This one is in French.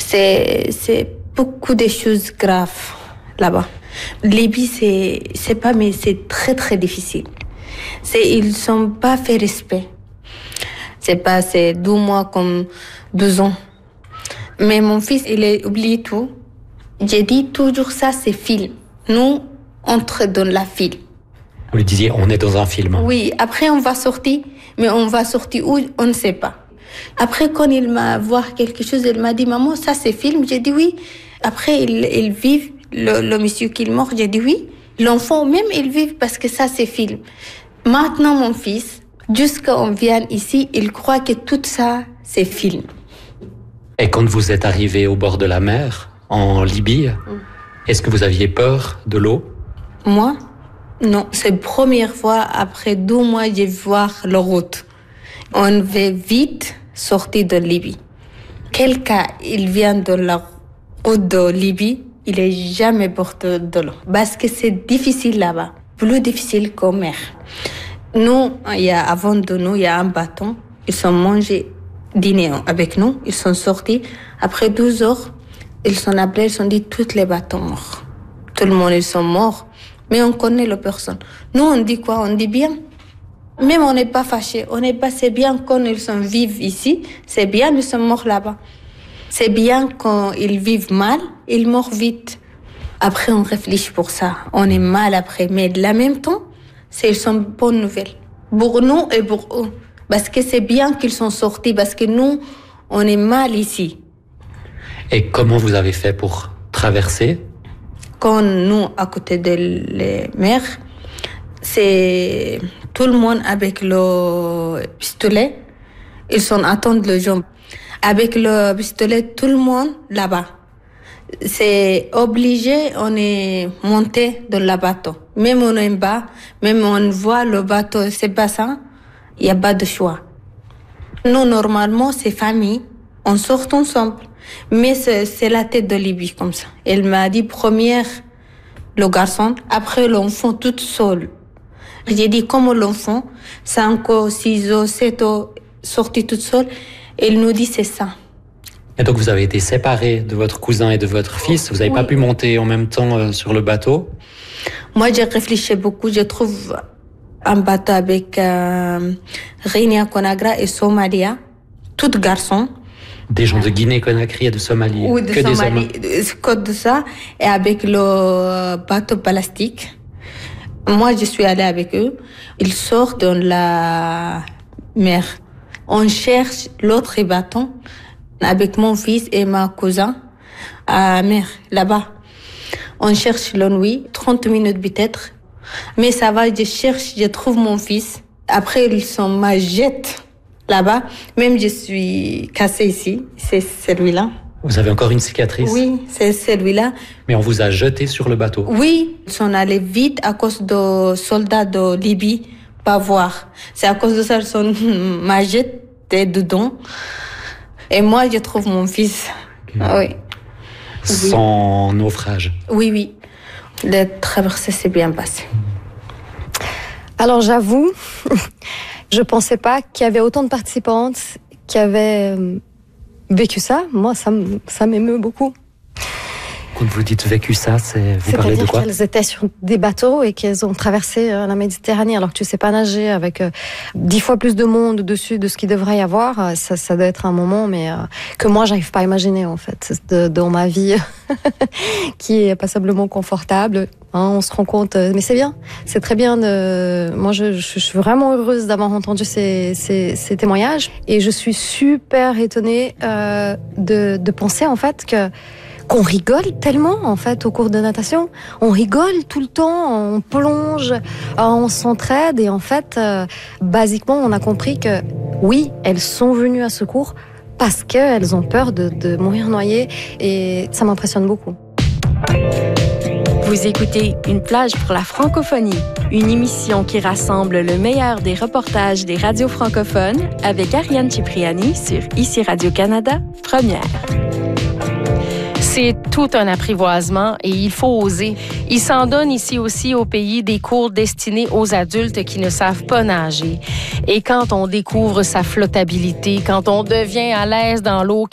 C'est beaucoup de choses graves là-bas. Libye, c'est pas, mais c'est très très difficile. Ils sont pas fait respect. C'est 2 mois comme 2 ans. Mais mon fils, il a oublié tout. J'ai dit toujours ça, c'est film. Nous, entre dans la film. Vous lui disiez, on est dans un film. Oui, après on va sortir, mais on va sortir où, on ne sait pas. Après, quand il m'a vu quelque chose, il m'a dit, maman, ça c'est film. J'ai dit oui. Après, ils vivent, le monsieur qui est mort, j'ai dit oui. L'enfant même, il vit parce que ça c'est film. Maintenant, mon fils, jusqu'à on vient ici, il croit que tout ça, c'est film. Et quand vous êtes arrivé au bord de la mer, en Libye, est-ce que vous aviez peur de l'eau? Moi? Non, c'est la première fois, après 2 mois, j'ai vu la route. On veut vite sortir de Libye. Quelqu'un, il vient de la route de Libye, il n'est jamais porté de l'eau. Parce que c'est difficile là-bas, plus difficile qu'en mer. Nous, avant de nous, il y a un bâton, ils sont mangés dîner avec nous, ils sont sortis. Après 12 heures, ils sont appelés, ils ont dit tous les bateaux morts. Tout le monde, ils sont morts. Mais on connaît la personne. Nous, on dit quoi? On dit bien. Même on n'est pas fâchés. On n'est pas, c'est bien quand ils sont vivent ici. C'est bien, ils sont morts là-bas. C'est bien quand ils vivent mal, ils meurent vite. Après, on réfléchit pour ça. On est mal après. Mais de la même temps, ils sont bonnes nouvelles. Pour nous et pour eux. Parce que c'est bien qu'ils sont sortis. Parce que nous, on est mal ici. Et comment vous avez fait pour traverser? Quand nous, à côté de la mer, c'est tout le monde avec le pistolet. Ils sont attendent le jambes. Avec le pistolet, tout le monde là-bas. C'est obligé, on est monté dans le bateau. Même on est bas, même on voit le bateau, c'est pas ça. Il n'y a pas de choix. Nous, normalement, c'est famille. On sort ensemble. Mais c'est la tête de Libye comme ça. Elle m'a dit première le garçon, après l'enfant toute seule. J'ai dit comment l'enfant, 5 ans, 6 ans, 7 ans, sortie toute seule. Elle nous dit c'est ça. Et donc vous avez été séparés de votre cousin et de votre fils. Vous n'avez pas pu monter en même temps sur le bateau? Moi, j'ai réfléchi beaucoup. Je trouve un bateau avec Guinée, Conakry et Somalia, tout garçon. Des gens de Guinée-Conakry et de Somalie. Oui, de que Somalie, des hommes. Côte de ça, et avec le bateau plastique. Moi, je suis allée avec eux. Ils sortent dans la mer. On cherche l'autre bâton avec mon fils et ma cousin à la mer, là-bas. On cherche la nuit, 30 minutes peut-être. Mais ça va, je cherche, je trouve mon fils. Après, ils sont ma jette là-bas. Même je suis cassée ici, c'est celui-là. Vous avez encore une cicatrice? Oui, c'est celui-là. Mais on vous a jeté sur le bateau? Oui, ils sont allés vite à cause de soldats de Libye, pas voir. C'est à cause de ça qu'ils sont m'a jeté dedans. Et moi, je trouve mon fils. Okay. Ah, oui. Sans naufrage? Oui, oui. La traversée s'est bien passée. Alors j'avoue, je pensais pas qu'il y avait autant de participantes qui avaient vécu ça. Moi, ça m'émeut beaucoup. Quand vous dites vécu ça, vous parlez de quoi? C'est-à-dire qu'elles étaient sur des bateaux et qu'elles ont traversé la Méditerranée alors que tu sais pas nager avec 10 fois plus de monde au-dessus de ce qu'il devrait y avoir. Ça doit être un moment mais que moi j'arrive pas à imaginer en fait dans ma vie qui est passablement confortable. Hein, on se rend compte, mais c'est bien, c'est très bien. Moi, je suis vraiment heureuse d'avoir entendu ces témoignages et je suis super étonnée de penser en fait qu'on rigole tellement en fait au cours de natation. On rigole tout le temps, on plonge, on s'entraide et en fait, basiquement, on a compris que oui, elles sont venues à secours parce qu'elles ont peur de mourir noyées et ça m'impressionne beaucoup. Vous écoutez Une plage pour la francophonie, une émission qui rassemble le meilleur des reportages des radios francophones avec Ariane Cipriani sur ICI Radio-Canada, première. C'est tout un apprivoisement et il faut oser. Il s'en donne ici aussi au pays des cours destinés aux adultes qui ne savent pas nager. Et quand on découvre sa flottabilité, quand on devient à l'aise dans l'eau